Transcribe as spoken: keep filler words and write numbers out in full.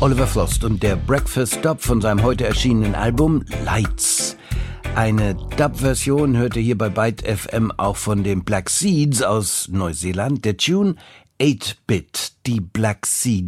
Oliver Frost und der Breakfast Dub von seinem heute erschienenen Album Lights. Eine Dub-Version hört ihr hier bei Byte F M auch von den Black Seeds aus Neuseeland. Der Tune eight bit, die Black Seeds.